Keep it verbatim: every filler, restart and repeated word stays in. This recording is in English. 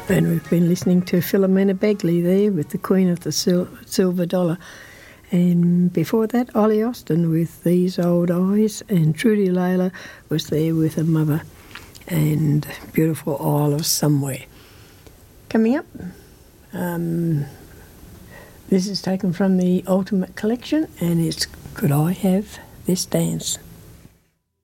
And we've been listening to Philomena Begley there with the Queen of the Sil- Silver Dollar. And before that, Ollie Austin with These Old Eyes, and Trudy Layla was there with her mother, and Beautiful Isle of Somewhere. Coming up, um, this is taken from the Ultimate Collection, and it's Could I Have This Dance?